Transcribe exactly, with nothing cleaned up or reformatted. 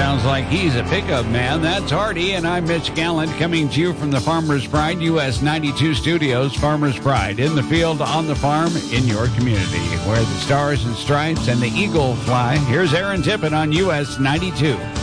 sounds like he's a pickup man. That's Hardy, and I'm Mitch Gallant coming to you from the Farmer's Pride U S ninety-two studios. Farmer's Pride, in the field, on the farm, in your community, where the stars and stripes and the eagle fly. Here's Aaron Tippett on U S ninety-two.